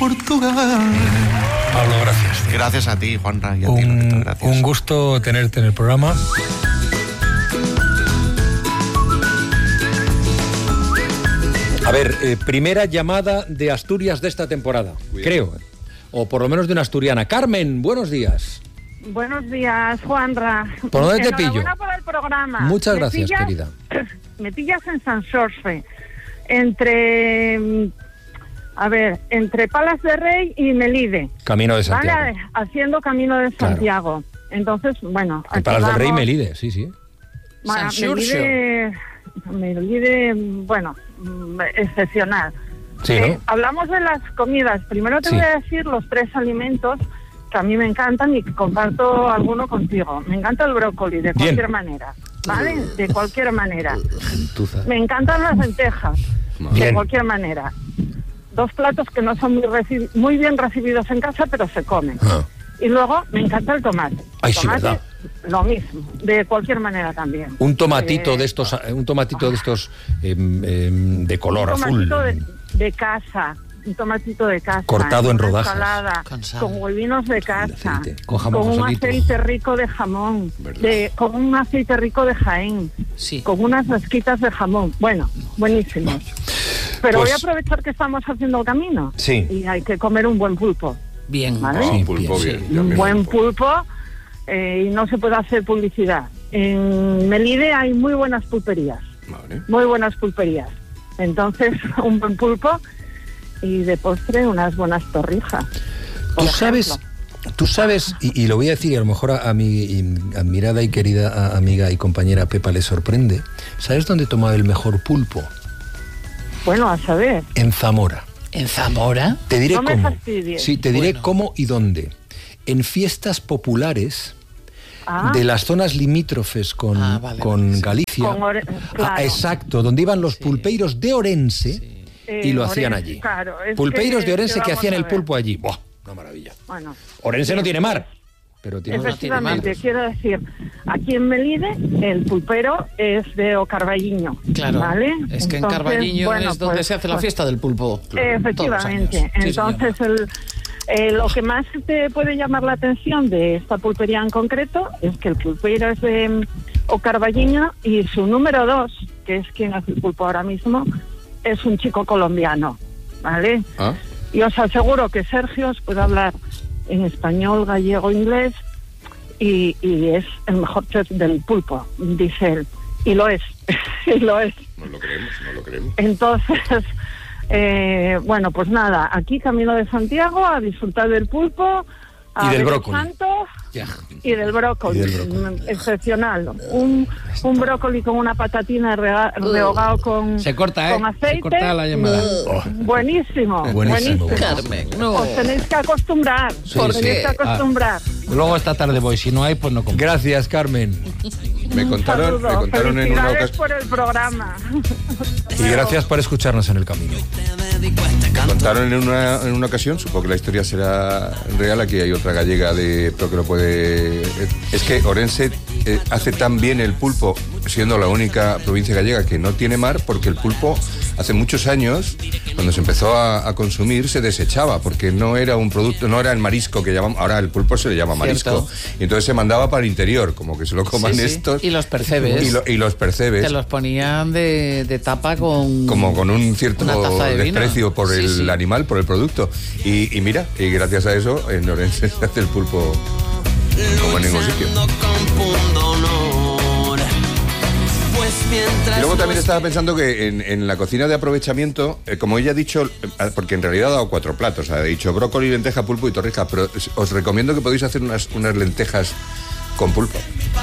Portugal. Pablo, gracias. Gracias a ti, Juanra, y a ti, Loreto, gracias. Un gusto tenerte en el programa. A ver, primera llamada de Asturias de esta temporada, creo. O por lo menos de una asturiana. Carmen, buenos días. Buenos días, Juanra. ¿Por dónde te pillo? Enhorabuena por el programa. Muchas gracias, querida. Me pillas en San Xorxe, entre Palas de Rey y Melide. Camino de Santiago. Vale, haciendo Camino de Santiago. Claro. Entonces, bueno... En Palas de Rey y Melide, sí. Melide, bueno, excepcional. Sí, ¿no? Hablamos de las comidas. Primero te voy a decir los 3 alimentos que a mí me encantan y que comparto alguno contigo. Me encanta el brócoli, de cualquier manera, ¿vale? De cualquier manera. Gentuza. Me encantan las lentejas, de cualquier manera. 2 platos que no son muy bien recibidos en casa, pero se comen. Y luego me encanta el tomate. Ay, sí, ¿verdad? Lo mismo, de cualquier manera también. Un tomatito de estos, de color azul. De casa, un tomatito de casa. Cortado en rodajas. Ensalada, con huevinos de casa. Con jamón, con un aceite rico de jamón. Con un aceite rico de Jaén. Sí. Con unas rasquitas de jamón. Bueno, buenísimo. Pero voy a aprovechar que estamos haciendo el camino. Sí. Y hay que comer un buen pulpo. Bien. ¿Vale? Sí, pulpo bien. Un buen pulpo. Y no se puede hacer publicidad. En Melide hay muy buenas pulperías. Vale. Muy buenas pulperías. Entonces, un buen pulpo y de postre unas buenas torrijas. Tú sabes, y lo voy a decir, y a lo mejor a mi admirada y querida amiga y compañera Pepa le sorprende. ¿Sabes dónde tomaba el mejor pulpo? Bueno, a saber. En Zamora. ¿En Zamora? Te diré no cómo. Me fastidies. Sí, te diré cómo y dónde. En fiestas populares de las zonas limítrofes con Galicia. Claro. Exacto, donde iban los pulpeiros de Orense y lo hacían allí. Claro, pulpeiros de Orense que hacían el pulpo allí. ¡Buah! Una maravilla. Bueno, Orense no tiene mar, pero tiene efectivamente, quiero decir, aquí en Melide el pulpero es de Ocarballiño. Claro, ¿vale? Es que en Carballiño es donde se hace la fiesta del pulpo. Efectivamente. Entonces, lo que más te puede llamar la atención de esta pulpería en concreto es que el pulpero es de Ocarballiño y su número 2, que es quien hace el pulpo ahora mismo, es un chico colombiano, ¿vale? Y os aseguro que Sergio os puede hablar en español, gallego, inglés y es el mejor chef del pulpo, dice él. Y lo es, y lo es. No lo creemos. Entonces, bueno, pues nada, aquí Camino de Santiago a disfrutar del pulpo y del brócoli. Y del brócoli. Excepcional. Un brócoli con una patatina rehogado con aceite. Se corta la llamada. Buenísimo. Carmen, no. Os tenéis que acostumbrar. Luego esta tarde voy, si no hay, pues no compro. Gracias, Carmen. Me contaron en una ocasión. Por el programa. Y gracias por escucharnos en el camino. Me contaron en una ocasión, supongo que la historia será real, aquí hay otra gallega pero que lo puede... Es que Orense hace tan bien el pulpo, siendo la única provincia gallega que no tiene mar, porque el pulpo hace muchos años, cuando se empezó a consumir, se desechaba, porque no era un producto, no era el marisco que llamamos, ahora el pulpo se le llama marisco. Y entonces se mandaba para el interior, como que se lo coman estos. Y los percebes. Y los percebes. Te los ponían de tapa con... Como con un cierto desprecio por el animal, por el producto. Y mira, y gracias a eso, en Orense se hace el pulpo como en ningún sitio. Y luego también estaba pensando que en la cocina de aprovechamiento, como ella ha dicho, porque en realidad ha dado 4 platos, ha dicho brócoli, lenteja, pulpo y torrijas, pero os recomiendo que podéis hacer unas lentejas con pulpo.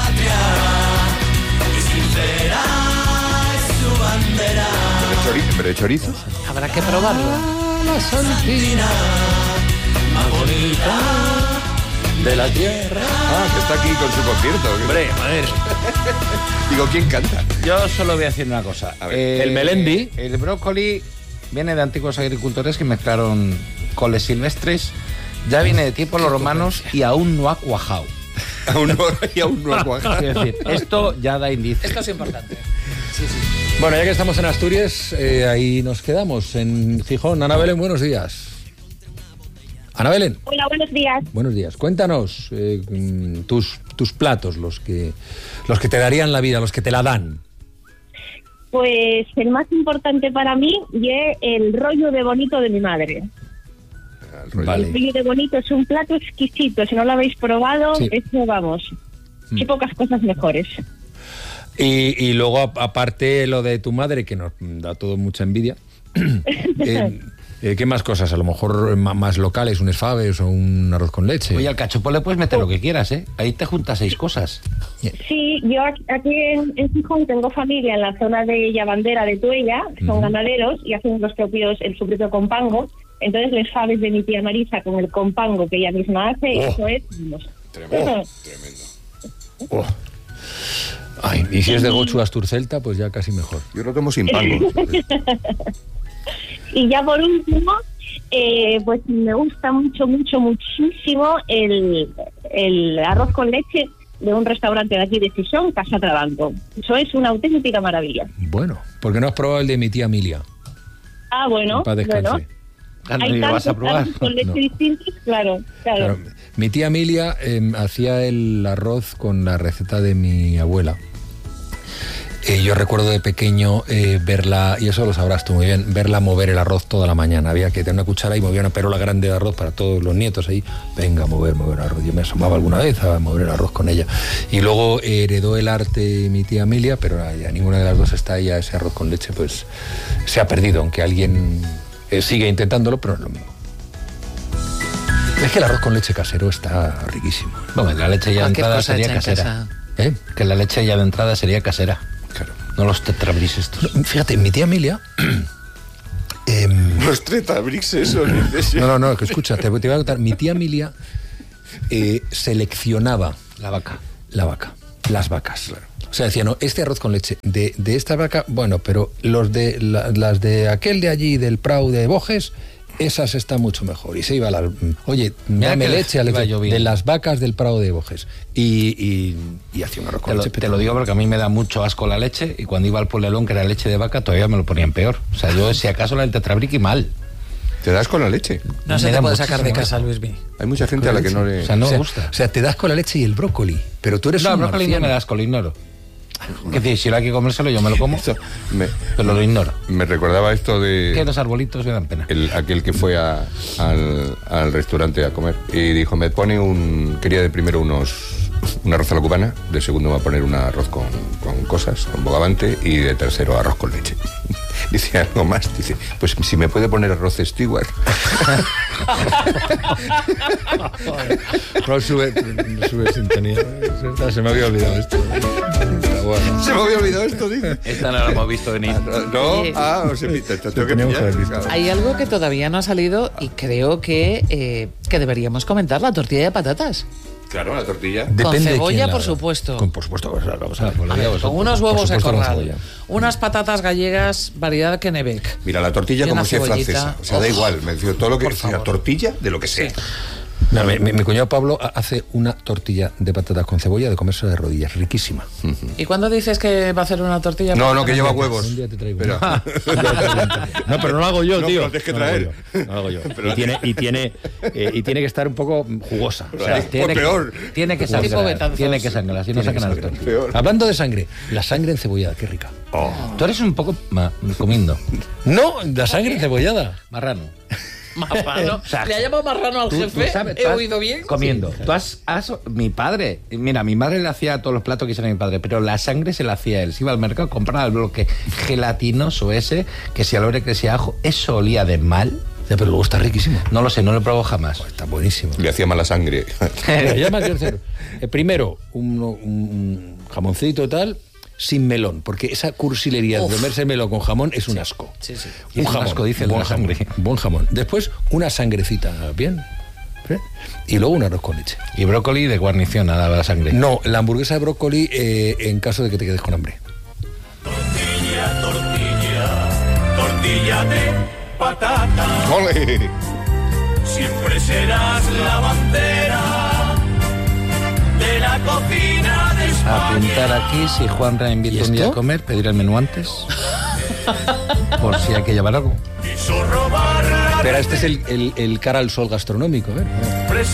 ¿En vez de chorizo? Habrá que probarlo. La santina más bonita de la tierra. Que está aquí con su concierto. Hombre, a ver. Digo, ¿quién canta? Yo solo voy a decir una cosa. A ver. El melendi. El brócoli viene de antiguos agricultores que mezclaron coles silvestres. Ya viene de tiempos los romanos y aún no ha cuajado. aún no ha cuajado. Es decir, esto ya da indicio. Esto es importante. Sí. Bueno, ya que estamos en Asturias, ahí nos quedamos. En Gijón, Ana Belén, buenos días. Ana Belén. Hola, buenos días. Buenos días. Cuéntanos tus platos, los que te darían la vida, los que te la dan. Pues el más importante para mí es el rollo de bonito de mi madre. Vale. El rollo de bonito es un plato exquisito. Si no lo habéis probado, Sí. eso vamos. Hay pocas cosas mejores. Y luego, aparte, lo de tu madre, que nos da todo mucha envidia. ¿Qué más cosas? A lo mejor más locales, un esfabes o un arroz con leche. Oye, al cachopo le puedes meter lo que quieras, ¿eh? Ahí te juntas 6 cosas. Sí, yo aquí en Gijón tengo familia en la zona de Llavandera de Tuella, son ganaderos y hacen los propios, el su propio compango. Entonces les sabes de mi tía Marisa con el compango que ella misma hace, y eso es... Tremendo. Oh. Ay, y si es de Gochu Asturcelta, pues ya casi mejor. Yo lo tomo sin pango. Y ya por último, pues me gusta muchísimo el arroz con leche de un restaurante de aquí de Gijón, Casa Trabanco. Eso es una auténtica maravilla. Bueno, ¿por qué no has probado el de mi tía Emilia? Ah, bueno, Para descanse. bueno. ¿Y lo vas a probar? Arroz con leche No. distintos, claro. Claro, mi tía Emilia hacía el arroz con la receta de mi abuela. Yo recuerdo de pequeño verla, y eso lo sabrás tú muy bien, verla mover el arroz toda la mañana. Había que tener una cuchara y movía una perola grande de arroz para todos los nietos ahí. Venga, mover arroz. Yo me asomaba alguna vez a mover el arroz con ella. Y luego heredó el arte mi tía Emilia, pero ya ninguna de las dos está, ya ese arroz con leche pues se ha perdido, aunque alguien sigue intentándolo, pero no es lo mismo. Es que el arroz con leche casero está riquísimo. Bueno, la leche ya de Cualquier entrada cosa sería hecha en casera. casa. Que la leche ya de entrada sería casera. Claro. No los tetrabrís estos. Fíjate, mi tía Emilia... Los Tetrabricks, eso. No, que escucha, te voy a contar. Mi tía Emilia seleccionaba La vaca. las vacas. Claro. O sea, decía, no, este arroz con leche de esta vaca, bueno, pero las de aquel de allí, del Prau de Bojes, esas están mucho mejor. Y se iba a las... Oye, Mira dame que leche iba yo bien. de las vacas del Prado de Bojes. Y hacía un arroz con leche. Te lo digo porque a mí me da mucho asco la leche, y cuando iba al Pueblelón, que era leche de vaca, todavía me lo ponían peor. O sea, yo si acaso la del tetrabric y mal. ¿Te das con la leche? No Me se te da puede sacar de muchísimo casa, asco. Luis B. Hay mucha gente a la que no le... O sea, no me gusta. O sea, te das con la leche y el brócoli, pero tú eres No, un el brócoli no marciano. me da asco, lo ignoro. Que decir, si no hay que comérselo, yo me lo como, Esto me, pero lo ignoro. me recordaba esto de... Que los arbolitos me dan pena. aquel que fue al restaurante a comer y dijo, me pone quería de primero un arroz a la cubana, de segundo me va a poner un arroz con cosas, con bogavante, y de tercero arroz con leche. Dice algo más, dice, pues si me puede poner arroz Stewart. No sube sintonía. Se me había olvidado esto. Está bueno. Se me había olvidado esto, dice. Esta no la hemos visto venir. No, Oye. o sea, tengo que Teníamos que haber pillar. visto. Hay algo que todavía no ha salido y creo que deberíamos comentar, la tortilla de patatas. Claro, la tortilla. Con Depende de cebolla, quién la por haga. supuesto. Por supuesto, vamos a ver. A ver, con unos Por huevos de supuesto, con corral, cebolla. unas patatas gallegas, variedad Kennebec. Mira, la tortilla Y como una si es cebollita. francesa. O sea, da igual, me decía todo lo que Por sea favor. tortilla de lo que sea. Mira, mi cuñado Pablo hace una tortilla de patatas con cebolla de comerse de rodillas, riquísima. ¿Y cuándo dices que va a hacer una tortilla? No, que lleva huevos. Un día te traigo. Pero- No, pero no lo hago yo, No, tío. pero lo tienes que No lo hago traer. yo, no lo hago yo. Y tiene que estar un poco jugosa. O sea, Pues peor. Tiene que Tipo sangrar. Betanzos. Tiene que sangrar, si no tiene que sacan sangrar. al Peor. Hablando de sangre, la sangre encebollada, qué rica. Tú eres un poco comiendo. No, la sangre encebollada. Marrano. Marrano. O sea, ¿Le ha llamado marrano al Tú jefe? sabes, ¿He tú has- oído bien? Comiendo. Tú has... Mi padre... Mira, mi madre le hacía todos los platos que hacía mi padre, pero la sangre se la hacía él. Se iba al mercado, compraba el bloque gelatinoso ese, que si al que sea ajo, eso olía de mal. Ya, pero luego está riquísimo. No lo sé, no lo he probado jamás. Está buenísimo. Le hacía mala sangre. Mira, ya me quiero hacer. Primero, un jamoncito y tal, sin melón, porque esa cursilería de comerse melón con jamón es un asco. Sí, sí. Y es un asco, dice, buen la sangre. jamón, buen jamón. Después, una sangrecita, bien. ¿Sí? Y luego un arroz con leche. Y brócoli de guarnición a la sangre. No, la hamburguesa de brócoli en caso de que te quedes con hambre. Tortilla de patata, ¡Ole! siempre serás la bandera de la cocina de España. Apuntar aquí, si Juanra invita ¿Y un día a esto? comer, pedir el menú antes. Por si hay que llevar algo. Quiso robar la Espera, este es el cara al sol gastronómico, ¿eh?